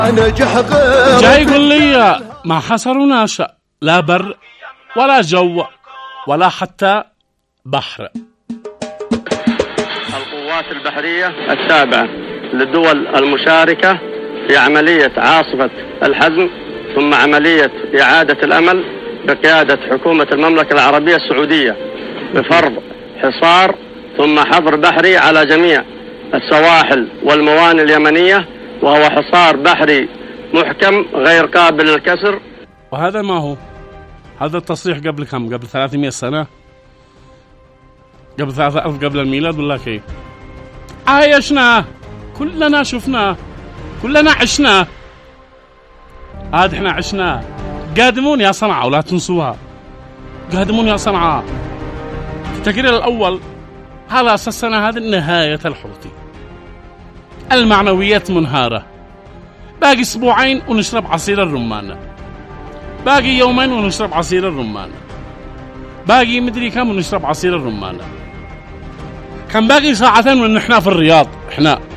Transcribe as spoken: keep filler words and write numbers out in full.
جاي يقول لي ما حصروناش لا بر ولا جو ولا حتى بحر. القوات البحرية التابعة للدول المشاركة في عملية عاصفة الحزم ثم عملية إعادة الأمل بقيادة حكومة المملكة العربية السعودية بفرض حصار ثم حظر بحري على جميع السواحل والموانئ اليمنية، وهو حصار بحري محكم غير قابل للكسر. وهذا ما هو هذا التصريح قبل كم؟ قبل ثلاثمائة سنة، قبل ثلاثة ألف قبل الميلاد ولا كيف؟ عايشناه كلنا، شفناه كلنا، عشناه. هذا احنا عشناه. قادمون يا صنعاء ولا تنسوها، قادمون يا صنعاء. التقرير الأول على أساسنا هذه نهاية الحوثي، المعنويات منهارة. باقي أسبوعين ونشرب عصير الرمان، باقي يومين ونشرب عصير الرمان، باقي مدري كم ونشرب عصير الرمان. كان باقي ساعتين ونحنا في الرياض احنا